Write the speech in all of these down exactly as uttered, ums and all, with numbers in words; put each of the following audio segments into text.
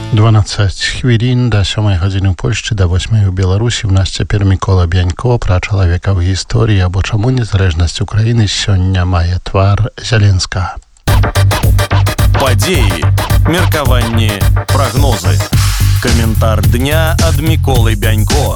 дванадцать хвілін да сёмай гадзіны ў Польшчы, да восьмай у Беларусі. У нас цяпер Мікола Бянько пра чалавека ў гісторыі, або чаму незалежнасць Украіны сёння мае твар Зеленскага. Падзеі, меркаванні, прагнозы. Каментар дня ад Міколы Бянько.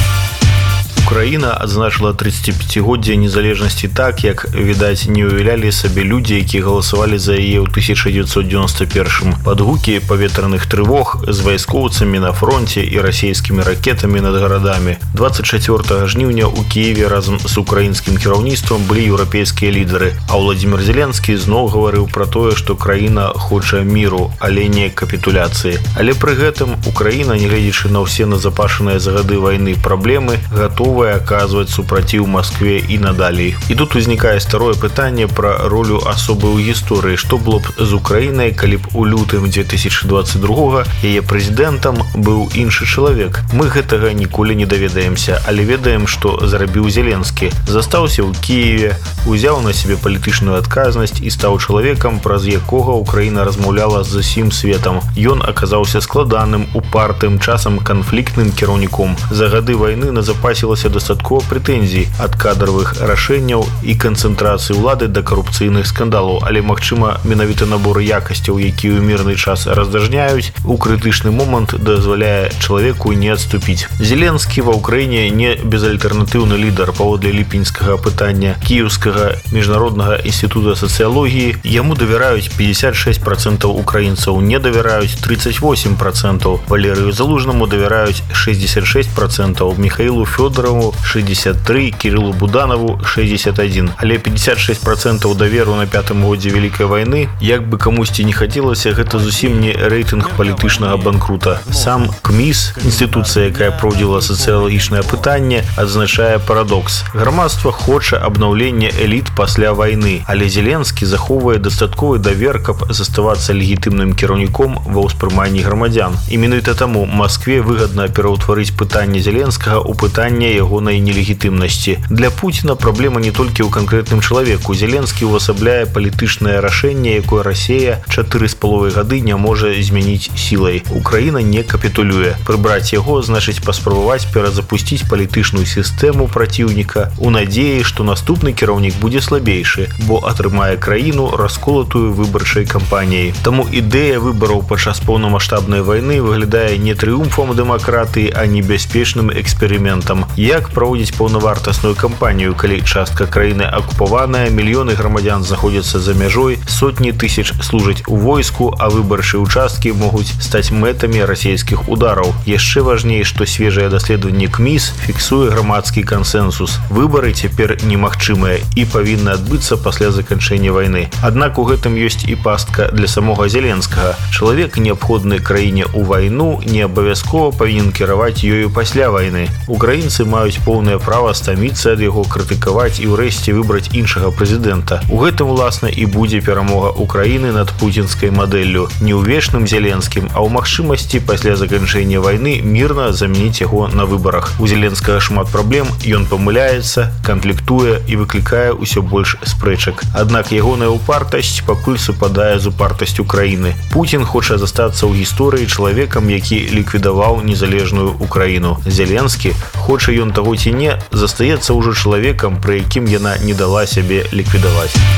Украіна адзначыла тридцатипятигоддзе незалежнасці так, як, відаць, не ўявлялі сабе людзі, якія галасавалі за яе ў тысяча девятьсот девяносто первом. Падгукі паветраных трывог з вайскоўцамі на фронте і расійскімі ракетамі над гарадамі. двадцать четвёртага жніўня ў Кіеве разам з украінскім кіраўніцтвам былі еўрапейскія лідары, а Владзімір Зеленскі зноў гаварыў пра тое, што краіна хоча міру, але не капітуляцыі. Але пры гэтым Украіна, нягледзячы на ўсе назапашаныя за гады вайны праблемы, гатова оказывать супраціў Москве і надалей. І тут узнікае старое пытанне пра ролю асобы ў гісторыі. Што было б з Украінай, калі б у лютым две тысячи двадцать другога яе прэзідэнтам быў іншы чалавек? Мы гэтага ніколі не даведаемся, але ведаем, што зрабіў Зеленскі. Застаўся ў Кіеве, узяў на сябе палітычную адказнасць і стаў чалавекам, праз якога Украіна размаўляла з усім светам. Ён аказаўся складаным, упартым, часам канфліктным кіраўніком. За гады вайны назапасілася дастаткова прэтэнзій ад кадравых рашэнняў і канцэнтрацыі ўлады да карупцыйных скандалаў, але, магчыма, менавіта набор якасцяў, якія ў мірны час раздажняюць, у крытычны момант дазваляе чалавеку не адступіць. Зеленскі ва ўкраіне не безальтэрнатыўны лідар. Паводле ліпеньскага апытання Кіеўскага міжнароднага інстытута сацыялогіі яму давяраюць пятьдесят шесть процентов украінцаў, не давяраюць тридцать восемь процентов, Валерыю Залужнаму давяраюць шестьдесят шесть процентов, Михаилу Фёдорову шестьдесят три, Кириллу Буданову шестьдесят один. Але пятьдесят шесть процентов даверу на пятым годзе Вялікай вайны, як бы камусьці не хацелася, гэта зусім не рэйтынг палітычнага банкрута. Сам КМІС, інстытуцыя, якая праводзіла сацыялагічнае пытанне, адзначае парадокс. Грамадства хоча абнаўлення эліт пасля вайны, але Зеленскі захоўвае дастатковы давер, каб заставацца легітымным кіраўніком ва ўспрыманні грамадзян. І менавіта таму Маскве выгадна пераўтварыць пытанне Зеленскага ў пытанне ягонай нелегітымнасці. Для Пуціна праблема не толькі ў канкрэтным чалавеку. Зеленскі ўвасабляе палітычнае рашэнне, якое Расія чатыры з паловай гады не можа змяніць сілай. Украіна не капітулюе. Прыбраць яго значыць паспрабаваць перазапусціць палітычную сістэму праціўніка у надзеі, што наступны кіраўнік будзе слабейшы, бо атрымае краіну расколатую выбарчай кампаніяй. Таму ідэя выбараў падчас поўнамаштабнай вайны выглядае не трыумфам дэмакратыі, а небяспечным эксперыментам. Як праводзіць паўнавартасную кампанію, калі частка краіны акупаваная, мільёны грамадзян знаходзяцца за мяжой, сотні тысяч служаць у войску, а выбарчыя участкі могуць стаць мэтамі расійскіх удараў. Яшчэ важней, што свежае даследаванне КМІС фіксуе грамадскі кансэнсус. Выбары цяпер немагчымыя і павінны адбыцца пасля заканчэння вайны. Аднак у гэтым ёсць і пастка для самога Зеленскага. Чалавек, неабходны краіне ў вайну, не абавязкова павінен кіраваць ёю пасля вайны. Украінцы маюць поўнае права стаміцца ад яго, крытыкаваць і ўрэшце выбраць іншага прэзідэнта. У гэтым, уласна, і будзе перамога Украіны над пуцінскай мадэллю. Не ў вечным Зеленскім, а ў магчымасці пасля заканчэння вайны мірна замяніць яго на выбарах. У Зеленскага шмат праблем, ён памыляецца, канфліктуе і выклікае ўсё больш спрэчак. Аднак ягоная упартасць пакуль супадае з упартасцю краіны. Пуцін хоча застацца ў гісторыі чалавекам, які ліквідаваў незалежную Украіну. Зеленскі, хоча ён таго ці не, застаецца ўжо чалавекам, пры якім яна не дала сябе ліквідаваць.